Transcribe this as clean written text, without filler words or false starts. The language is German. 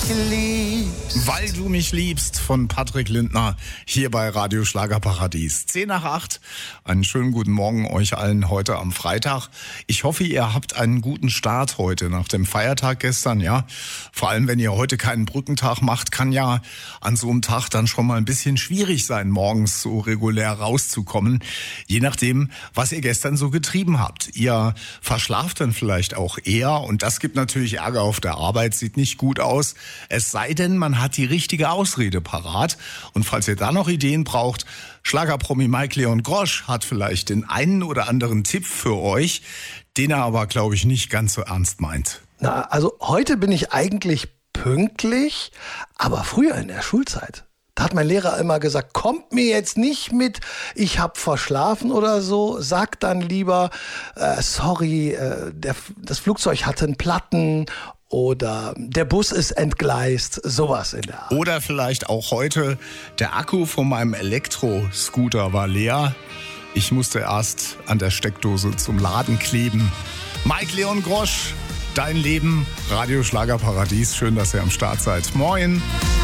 geliebt. Weil du mich liebst von Patrick Lindner hier bei Radio Schlagerparadies. 7:10. Einen schönen guten Morgen euch allen heute am Freitag. Ich hoffe, ihr habt einen guten Start heute nach dem Feiertag gestern, ja. Vor allem, wenn ihr heute keinen Brückentag macht, kann ja an so einem Tag dann schon mal ein bisschen schwierig sein, morgens so regulär rauszukommen. Je nachdem, was ihr gestern so getrieben habt. Ihr verschlaft dann vielleicht auch eher und das gibt natürlich Ärger auf der Arbeit, sieht nicht gut aus. Es sei denn, man hat die richtige Ausrede parat. Und falls ihr da noch Ideen braucht, Schlagerpromi Mike Leon Grosch hat vielleicht den einen oder anderen Tipp für euch, den er aber, glaube ich, nicht ganz so ernst meint. Na, also heute bin ich eigentlich pünktlich, aber früher in der Schulzeit. Da hat mein Lehrer immer gesagt, kommt mir jetzt nicht mit, ich hab verschlafen oder so, sagt dann lieber, sorry, das Flugzeug hatte einen Platten oder der Bus ist entgleist, sowas in der Art. Oder vielleicht auch heute, der Akku von meinem Elektroscooter war leer. Ich musste erst an der Steckdose zum Laden kleben. Mike Leon Grosch, dein Leben, Radio Schlagerparadies. Schön, dass ihr am Start seid. Moin.